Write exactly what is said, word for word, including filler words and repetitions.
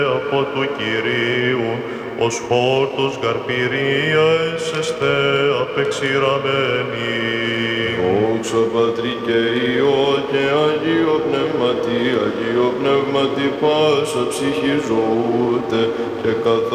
από του Κυρίου, ως χόρτος γαρπηρία έσεστε απεξηραμένη. Δόξα Πατρί και Υιό και Αγίο Πνεύματι, Αγίο Πνεύματι πάσα ψυχή ζωούτε και καθ'